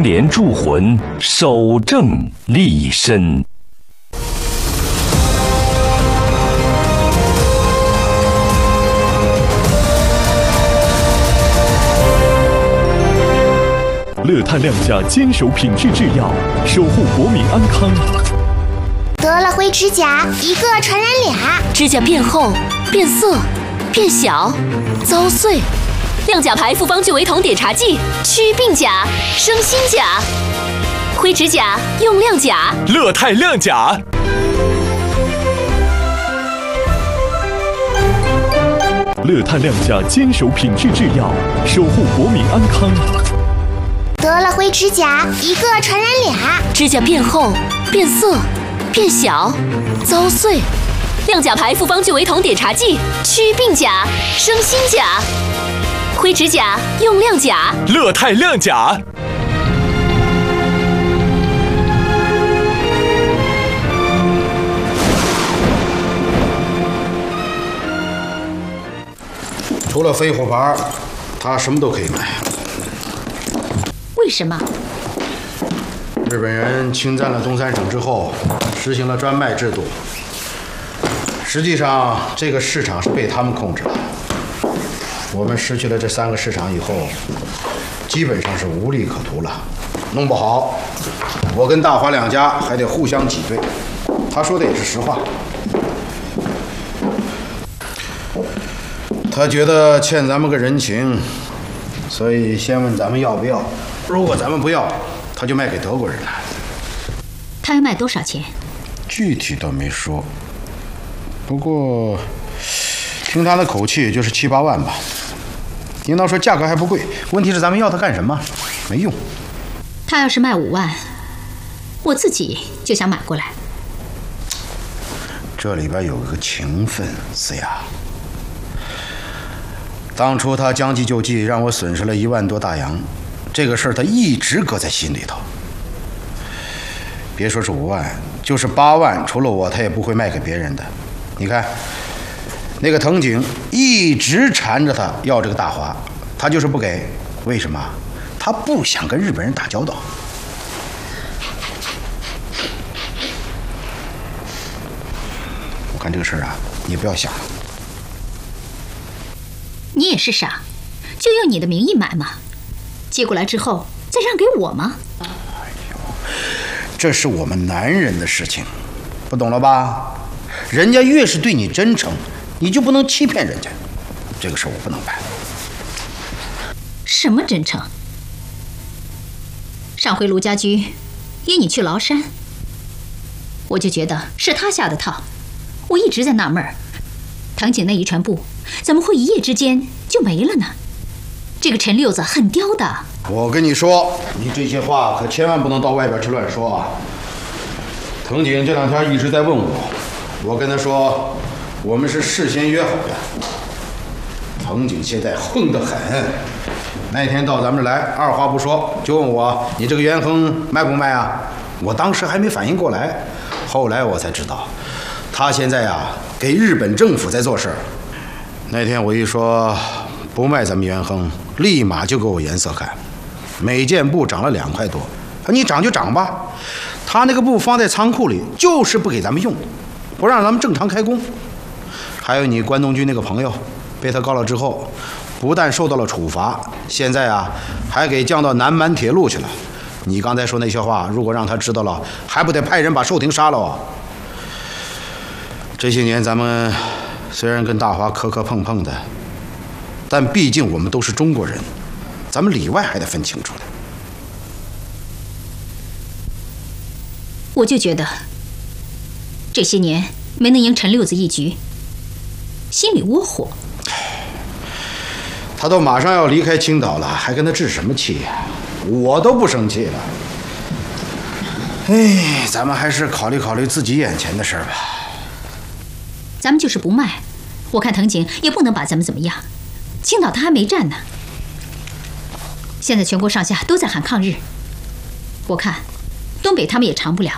莲铸魂，守正立身。 乐泰亮价坚守品质制药，守护国民安康。 得了灰指甲，一个传染俩， 指甲变厚、变色、变小、遭碎。亮甲牌复方聚维酮碘茶剂，祛病甲、生新甲。灰指甲用亮甲， 乐泰亮甲。 乐泰亮价坚守品质制药，守护国民安康。 得了灰指甲，一个传染俩， 指甲变厚、变色、变小、遭碎。亮甲牌复方聚维酮碘茶剂，祛病甲、生新甲。灰指甲用亮甲， 乐泰亮甲。 除了飞虎牌，他什么都可以卖。 为什么？ 日本人侵占了东三省之后，实行了专卖制度。实际上，这个市场是被他们控制的。我们失去了这3个市场以后，基本上是无利可图了。弄不好，我跟大华两家还得互相挤兑。他说的也是实话。他觉得欠咱们个人情，所以先问咱们要不要。如果咱们不要，他就卖给德国人了。 他要卖多少钱？ 具体倒没说，不过听他的口气就是7、8万吧。应当说价格还不贵，问题是咱们要它干什么？没用。 他要是卖5万，我自己就想买过来。 这里边有个情分，思雅。当初他将计就计，让我损失了1万多大洋，这个事儿他一直搁在心里头。别说是5万，就是8万，除了我，他也不会卖给别人的。你看，那个藤井一直缠着他要这个大华，他就是不给。为什么？他不想跟日本人打交道。我看这个事儿啊，你不要想了。 你也是傻，就用你的名义买嘛，接过来之后再让给我吗？ 哎呦，这是我们男人的事情，不懂了吧？人家越是对你真诚，你就不能欺骗人家。这个事我不能办。 什么真诚？上回卢家驹约你去崂山，我就觉得是他下的套。我一直在纳闷儿，藤井那遗传部怎么会一夜之间就没了呢？这个陈六子很刁的。 我跟你说，你这些话可千万不能到外边去乱说啊。藤井这2天一直在问我跟他说，我们是事先约好的。藤井现在横得很，那天到咱们这来，二话不说就问我，你这个元亨卖不卖啊？我当时还没反应过来，后来我才知道，他现在啊给日本政府在做事。那天我一说不卖咱们元亨，立马就给我颜色看，每件布涨了2块多。你涨就涨吧，他那个布放在仓库里，就是不给咱们用，不让咱们正常开工。还有你关东军那个朋友，被他告了之后，不但受到了处罚，现在啊还给降到南满铁路去了。你刚才说那些话，如果让他知道了，还不得派人把寿亭杀了啊？这些年咱们虽然跟大华磕磕碰碰的，但毕竟我们都是中国人，咱们里外还得分清楚的。 我就觉得这些年没能赢陈六子一局，心里窝火。 他都马上要离开青岛了，还跟他置什么气呀？我都不生气了。哎，咱们还是考虑考虑自己眼前的事儿吧。 咱们就是不卖，我看藤井也不能把咱们怎么样。青岛他还没占呢，现在全国上下都在喊抗日，我看东北他们也长不了。